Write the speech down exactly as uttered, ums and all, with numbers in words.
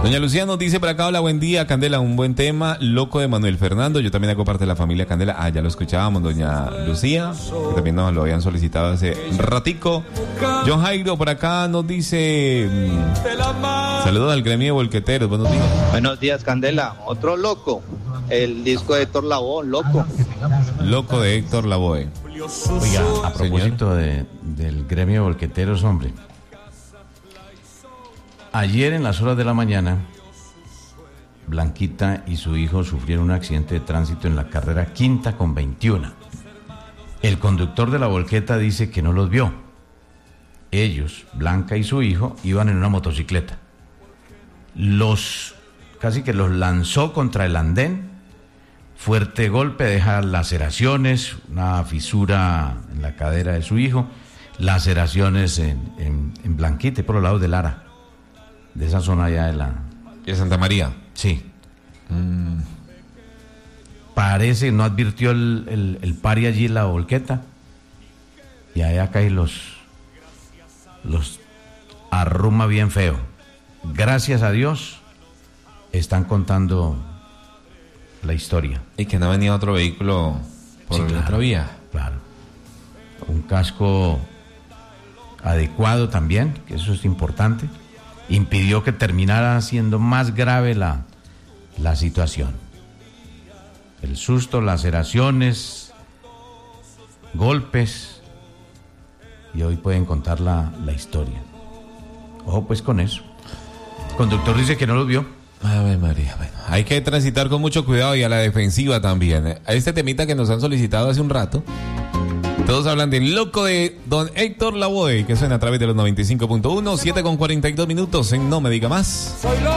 Doña Lucía nos dice por acá: hola, buen día, Candela, un buen tema, Loco de Manuel Fernando. Yo también hago parte de la familia Candela. Ah, ya lo escuchábamos, doña Lucía, que también nos lo habían solicitado hace ratico. John Jairo por acá nos dice: saludos al gremio de volqueteros, buenos días. Buenos días, Candela. Otro loco, el disco de Héctor Lavoe, Loco. Loco de Héctor Lavoe. Oiga, a propósito de, del gremio de volqueteros, hombre. Ayer en las horas de la mañana, Blanquita y su hijo sufrieron un accidente de tránsito en la carrera quinta con veintiuno. El conductor de la volqueta dice que no los vio. Ellos, Blanca y su hijo, iban en una motocicleta. Los, casi que los lanzó contra el andén. Fuerte golpe, deja laceraciones, una fisura en la cadera de su hijo, laceraciones en, en, en Blanquita y por los lados de Lara. De esa zona allá de la... ¿De Santa María? Sí. Mm. Parece, no advirtió el, el, el pari allí, la volqueta. Y allá acá y los... Los arruma bien feo. Gracias a Dios, están contando la historia. Y que no venía otro vehículo por sí, la claro, otra vía. Claro. Un casco adecuado también, que eso es importante. Impidió que terminara siendo más grave la, la situación. El susto, laceraciones, golpes, y hoy pueden contar la, la historia. Ojo pues con eso. El conductor dice que no lo vio. Ave María, bueno, hay que transitar con mucho cuidado y a la defensiva también. A este temita que nos han solicitado hace un rato, todos hablan del Loco de don Héctor Lavoe, que suena a través de los noventa y cinco punto uno, siete con cuarenta y dos minutos en No Me Diga Más.